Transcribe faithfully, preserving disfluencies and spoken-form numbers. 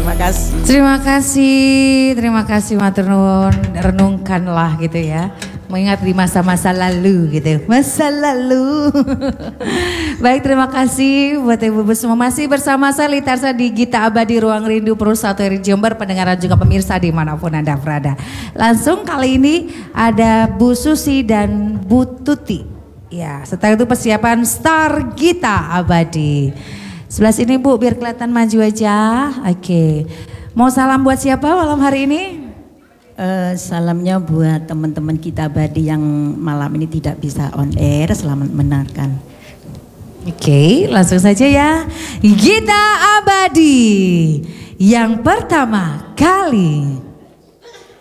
Terima kasih. Terima kasih, terima kasih matur nuwun, renungkanlah gitu ya. Mengingat di masa-masa lalu gitu, masa lalu. Baik, terima kasih buat ibu-ibu semua masih bersama saya Litarsa di Gita Abadi Ruang Rindu Pro satu R I Jember, pendengar juga pemirsa dimanapun Anda berada. Langsung kali ini ada Bu Susi dan Bu Tuti. Ya, setelah itu persiapan Star Gita Abadi. Sebelah sini Bu, biar kelihatan maju aja. Oke, mau salam buat siapa malam hari ini? Uh, salamnya buat teman-teman Gita Abadi yang malam ini tidak bisa on air, selamat mendengarkan. Oke, okay, langsung saja ya. Gita Abadi yang pertama kali.